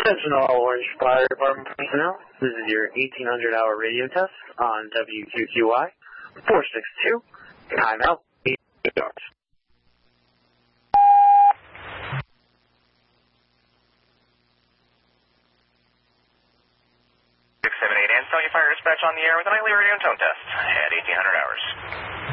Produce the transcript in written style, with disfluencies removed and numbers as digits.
Attention all Orange Fire Department personnel. This is your 1800-hour radio test on WQQI 462. Timeout 8 hours. 678 Ansel, you fire dispatch on the air with a nightly radio and tone test at 1800 hours.